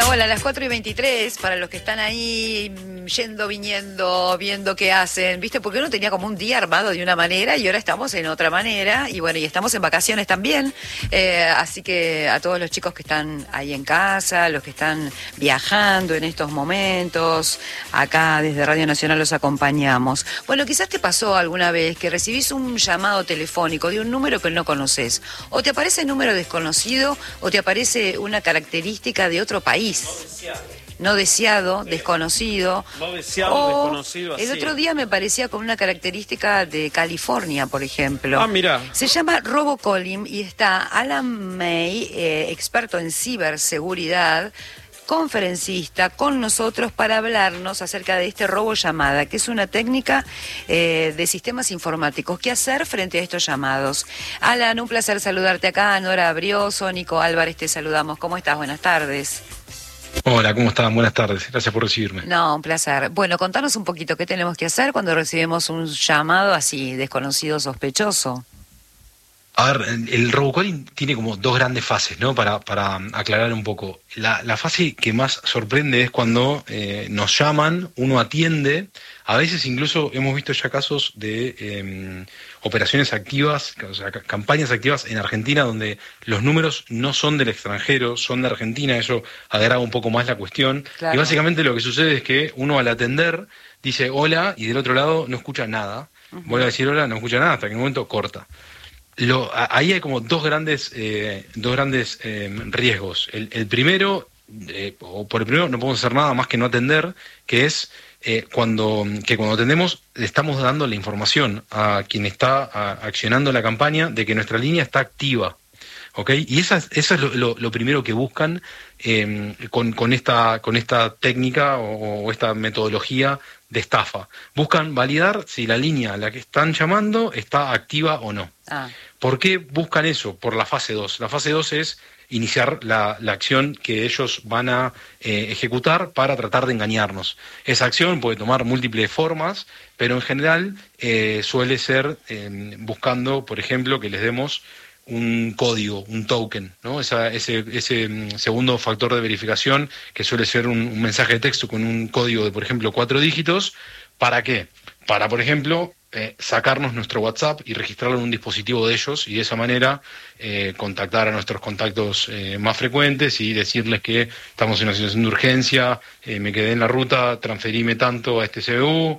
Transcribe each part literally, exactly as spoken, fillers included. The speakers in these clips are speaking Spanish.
Hola, hola, a las cuatro y veintitrés, para los que están ahí yendo, viniendo, viendo qué hacen, ¿viste? Porque uno tenía como un día armado de una manera y ahora estamos en otra manera, y bueno, y estamos en vacaciones también, eh, así que a todos los chicos que están ahí en casa, los que están viajando en estos momentos, acá desde Radio Nacional los acompañamos. Bueno, quizás te pasó alguna vez que recibís un llamado telefónico de un número que no conoces, o te aparece número desconocido, o te aparece una característica de otro país. No deseado. No deseado, desconocido. No deseado, o desconocido, así. El otro día me parecía con una característica de California, por ejemplo. Ah, mira. Se llama RoboCalling y está Alan May, eh, experto en ciberseguridad, conferencista con nosotros para hablarnos acerca de este robo llamada, que es una técnica eh, de sistemas informáticos. ¿Qué hacer frente a estos llamados? Alan, un placer saludarte acá. Nora Brioso, Nico Álvarez, te saludamos. ¿Cómo estás? Buenas tardes. Hola, ¿cómo están? Buenas tardes. Gracias por recibirme. No, un placer. Bueno, contanos un poquito qué tenemos que hacer cuando recibimos un llamado así, desconocido, sospechoso. A ver, el robocalling tiene como dos grandes fases, ¿no? Para, para aclarar un poco. La, la fase que más sorprende es cuando eh, nos llaman, uno atiende. A veces incluso hemos visto ya casos de eh, operaciones activas, o sea, campañas activas en Argentina donde los números no son del extranjero, son de Argentina. Eso agrava un poco más la cuestión. Claro. Y básicamente lo que sucede es que uno al atender dice hola y del otro lado no escucha nada. Uh-huh. Vuelve a decir hola, no escucha nada, hasta que en un momento corta. Lo, ahí hay como dos grandes eh, dos grandes eh, riesgos. El, el primero, eh, o por el primero no podemos hacer nada más que no atender, que es eh, cuando que cuando atendemos le estamos dando la información a quien está a, accionando la campaña de que nuestra línea está activa. ¿Okay? Y esa, eso es lo, lo, lo primero que buscan eh, con, con, esta, con esta técnica o, o esta metodología de estafa. Buscan validar si la línea a la que están llamando está activa o no. Ah. ¿Por qué buscan eso? Por la fase dos. La fase dos es iniciar la, la acción que ellos van a eh, ejecutar para tratar de engañarnos. Esa acción puede tomar múltiples formas, pero en general eh, suele ser eh, buscando, por ejemplo, que les demos un código, un token, ¿no? Esa, ese, ese segundo factor de verificación que suele ser un, un mensaje de texto con un código de, por ejemplo, cuatro dígitos. ¿Para qué? Para, por ejemplo, eh, sacarnos nuestro WhatsApp y registrarlo en un dispositivo de ellos y de esa manera eh, contactar a nuestros contactos eh, más frecuentes y decirles que estamos en una situación de urgencia, eh, me quedé en la ruta, transferime tanto a este C B U,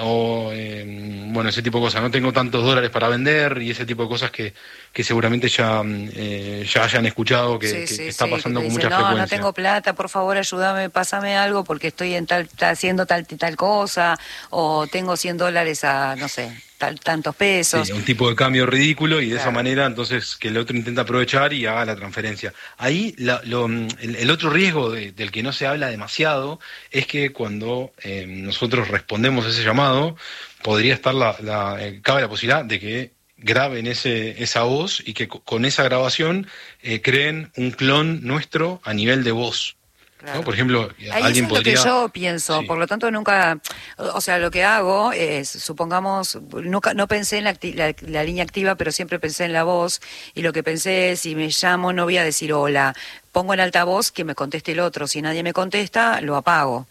o eh, bueno, ese tipo de cosas, no tengo tantos dólares para vender y ese tipo de cosas que, que seguramente ya, eh, ya hayan escuchado que, Sí, que, sí, que está sí, pasando que te con dicen, mucha no, frecuencia. no tengo plata, por favor ayúdame, pásame algo porque estoy en tal, tal haciendo tal tal cosa, o tengo cien dólares a, no sé, tal, tantos pesos. Sí, un tipo de cambio ridículo y de Claro. esa manera entonces que el otro intenta aprovechar y haga la transferencia. Ahí la, lo, el, el otro riesgo de, del que no se habla demasiado es que cuando eh, nosotros respondemos a ese llamado, podría estar la, la eh, cabe la posibilidad de que graben ese, esa voz y que con esa grabación eh, creen un clon nuestro a nivel de voz. Claro. ¿No? Por ejemplo, Ahí alguien es lo podría... que yo pienso, Sí. por lo tanto nunca, o sea, lo que hago es, supongamos, nunca, no pensé en la, acti- la, la línea activa, pero siempre pensé en la voz, y lo que pensé es, si me llamo no voy a decir hola, pongo en altavoz que me conteste el otro, si nadie me contesta, lo apago.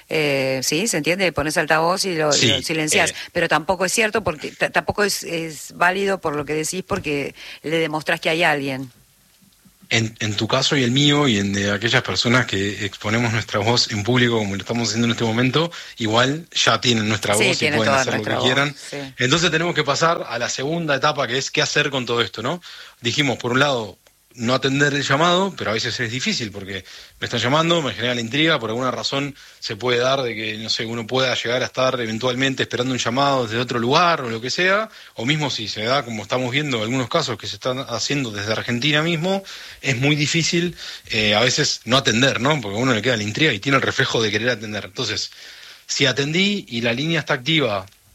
Eh, ¿Sí? ¿Se entiende? Pones altavoz y lo, Sí, lo silenciás. eh. Pero tampoco es cierto, porque t- tampoco es, es válido por lo que decís, porque le demostrás que hay alguien. En, en tu caso y el mío y en de aquellas personas que exponemos nuestra voz en público como lo estamos haciendo en este momento, igual ya tienen nuestra Sí, voz y tienen pueden toda hacer lo que nuestra quieran. voz, sí. Entonces tenemos que pasar a la segunda etapa, que es qué hacer con todo esto, ¿no? Dijimos, por un lado, no atender el llamado, pero a veces es difícil porque me están llamando, me genera la intriga, por alguna razón se puede dar de que, no sé, uno pueda llegar a estar eventualmente esperando un llamado desde otro lugar o lo que sea, o mismo si se da, como estamos viendo algunos casos que se están haciendo desde Argentina mismo, es muy difícil eh, a veces no atender, ¿no? Porque a uno le queda la intriga y tiene el reflejo de querer atender. Entonces, si atendí y la línea está activa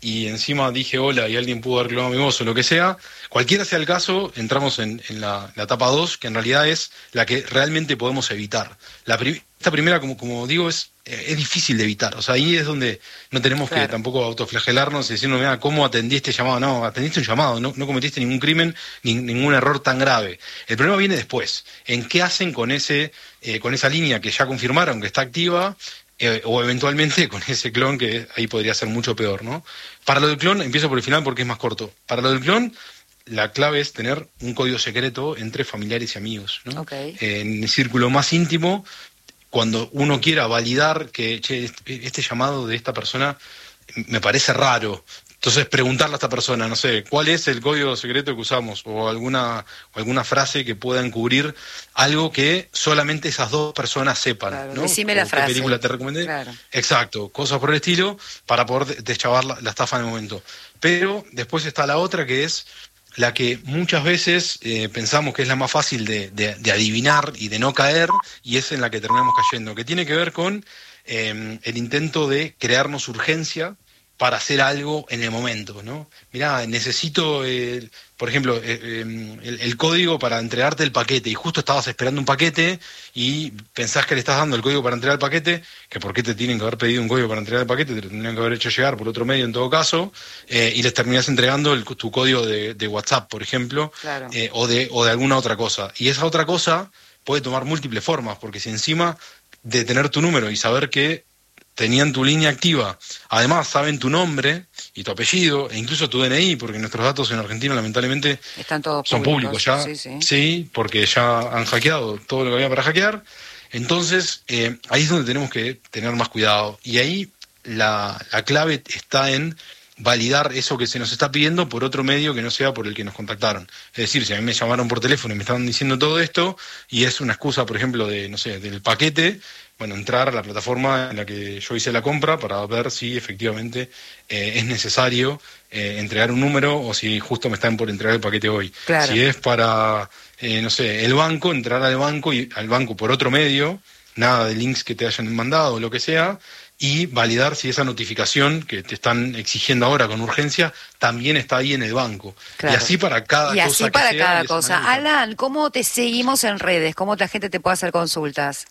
y encima dije hola y alguien pudo haber clonado mi voz o lo que sea, cualquiera sea el caso, entramos en, en la, la etapa dos, que en realidad es la que realmente podemos evitar. La pri- esta primera, como, como digo, es, es difícil de evitar. O sea, ahí es donde no tenemos claro. que tampoco autoflagelarnos y decirnos, mira, ¿cómo atendí este llamado? No, atendiste un llamado, no, no cometiste ningún crimen, ni ningún error tan grave. El problema viene después, en qué hacen con ese, eh, con esa línea que ya confirmaron que está activa, eh, o eventualmente con ese clon que ahí podría ser mucho peor, ¿no? Para lo del clon, empiezo por el final porque es más corto. Para lo del clon, la clave es tener un código secreto entre familiares y amigos, ¿no? Okay. Eh, en el círculo más íntimo, cuando uno quiera validar que che, este llamado de esta persona me parece raro, entonces preguntarle a esta persona, no sé, ¿cuál es el código secreto que usamos? O alguna, o alguna frase que pueda encubrir algo que solamente esas dos personas sepan, claro, ¿no? Decime la ¿Qué frase. película te recomendé? Claro. Exacto, cosas por el estilo, para poder deschavar la, la estafa en el momento. Pero después está la otra, que es la que muchas veces eh, pensamos que es la más fácil de, de, de adivinar y de no caer, y es en la que terminamos cayendo, que tiene que ver con eh, el intento de crearnos urgencia para hacer algo en el momento, ¿no? Mirá, necesito, eh, por ejemplo, eh, eh, el, el código para entregarte el paquete, y justo estabas esperando un paquete y pensás que le estás dando el código para entregar el paquete, que por qué te tienen que haber pedido un código para entregar el paquete, te lo tendrían que haber hecho llegar por otro medio en todo caso, eh, y les terminás entregando el, tu código de, de WhatsApp, por ejemplo, claro. eh, o, de, o de alguna otra cosa. Y esa otra cosa puede tomar múltiples formas, porque si encima de tener tu número y saber que tenían tu línea activa, además saben tu nombre y tu apellido, e incluso tu D N I, porque nuestros datos en Argentina lamentablemente Están todos son públicos, públicos ya, sí, sí. sí, porque ya han hackeado todo lo que había para hackear. Entonces, eh, ahí es donde tenemos que tener más cuidado, y ahí la, la clave está en validar eso que se nos está pidiendo por otro medio que no sea por el que nos contactaron. Es decir, si a mí me llamaron por teléfono y me estaban diciendo todo esto, y es una excusa, por ejemplo, de, no sé, del paquete, bueno, entrar a la plataforma en la que yo hice la compra para ver si efectivamente eh, es necesario eh, entregar un número, o si justo me están por entregar el paquete hoy. Claro. Si es para, eh, no sé, el banco, entrar al banco y al banco por otro medio, nada de links que te hayan mandado o lo que sea, y validar si esa notificación que te están exigiendo ahora con urgencia también está ahí en el banco. Claro. Y así para cada y cosa. así para que sea, cada y esa cosa. manera. Alan, ¿cómo te seguimos en redes? ¿Cómo la gente te puede hacer consultas?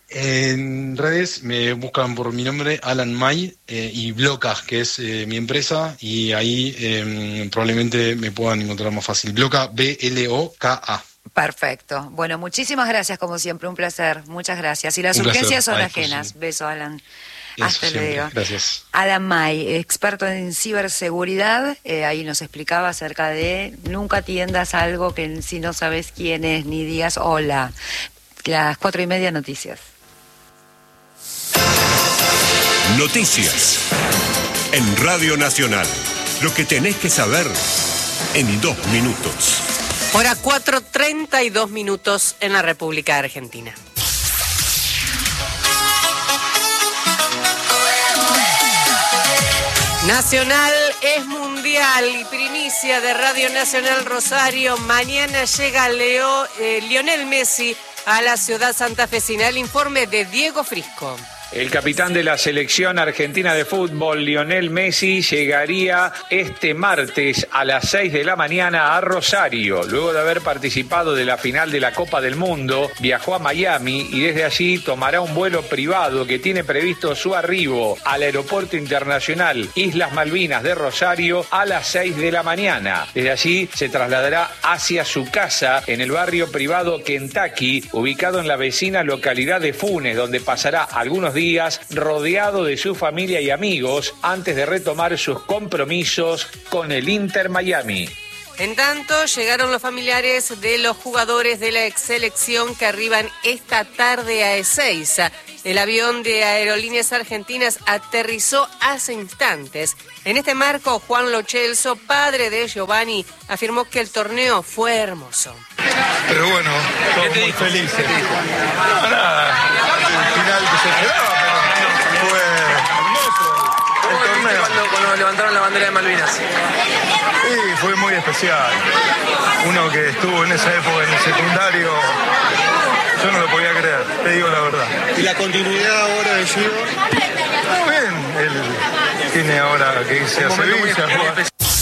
En redes me buscan por mi nombre, Alan May, eh, y Bloca, que es eh, mi empresa, y ahí eh, probablemente me puedan encontrar más fácil. Bloca, B L O K A. Perfecto. Bueno, muchísimas gracias, como siempre, un placer. Muchas gracias. Y las Un placer. urgencias son Ay, ajenas. pues, Beso, Alan. Eso Hasta siempre. luego. Gracias. Alan May, experto en ciberseguridad, eh, ahí nos explicaba acerca de nunca atiendas algo que si no sabes quién es, ni digas hola. Las cuatro y media, noticias. Noticias en Radio Nacional. Lo que tenés que saber en dos minutos. Hora cuatro, treinta y dos minutos en la República Argentina. Nacional es mundial y primicia de Radio Nacional Rosario. Mañana llega Leo, eh, Lionel Messi a la ciudad santafesina. El informe de Diego Frisco. El capitán de la selección argentina de fútbol, Lionel Messi, llegaría este martes a las seis de la mañana a Rosario. Luego de haber participado de la final de la Copa del Mundo, viajó a Miami y desde allí tomará un vuelo privado que tiene previsto su arribo al Aeropuerto Internacional Islas Malvinas de Rosario a las seis de la mañana. Desde allí se trasladará hacia su casa en el barrio privado Kentucky, ubicado en la vecina localidad de Funes, donde pasará algunos días días rodeado de su familia y amigos antes de retomar sus compromisos con el Inter Miami. En tanto, llegaron los familiares de los jugadores de la ex selección que arriban esta tarde a Ezeiza. El avión de Aerolíneas Argentinas aterrizó hace instantes. En este marco, Juan Lo Celso, padre de Giovanni, afirmó que el torneo fue hermoso. Pero bueno, todos muy felices. No, nada, el final que se esperaba, pero fue hermoso. ¿Cómo lo viste cuando, cuando levantaron la bandera de Malvinas? Sí, fue muy especial. Uno que estuvo en esa época en el secundario, yo no lo podía creer, te digo la verdad. ¿Y la continuidad ahora de Giro? No, bien, él tiene ahora que irse a Sevilla a jugar.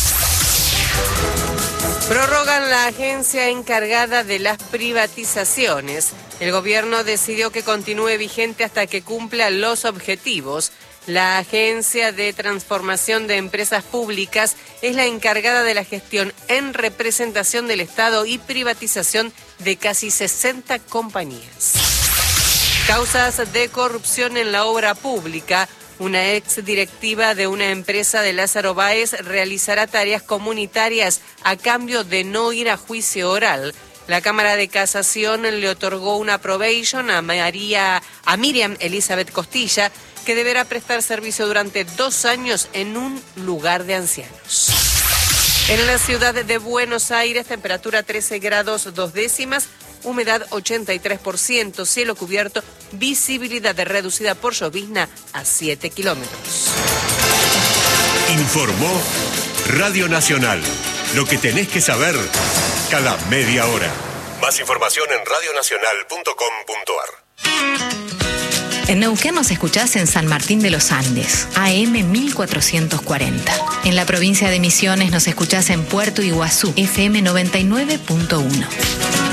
Prorrogan la agencia encargada de las privatizaciones. El gobierno decidió que continúe vigente hasta que cumpla los objetivos. La Agencia de Transformación de Empresas Públicas es la encargada de la gestión en representación del Estado y privatización de casi sesenta compañías. Causas de corrupción en la obra pública. Una ex directiva de una empresa de Lázaro Báez realizará tareas comunitarias a cambio de no ir a juicio oral. La Cámara de Casación le otorgó una probation a María, a Miriam Elizabeth Costilla, que deberá prestar servicio durante dos años en un lugar de ancianos. En la ciudad de Buenos Aires, temperatura trece grados dos décimas, humedad ochenta y tres por ciento, cielo cubierto, visibilidad reducida por llovizna a siete kilómetros. Informó Radio Nacional. Lo que tenés que saber cada media hora. Más información en radionacional punto com punto ar. En Neuquén nos escuchás en San Martín de los Andes, A M mil cuatrocientos cuarenta. En la provincia de Misiones nos escuchás en Puerto Iguazú, F M noventa y nueve punto uno.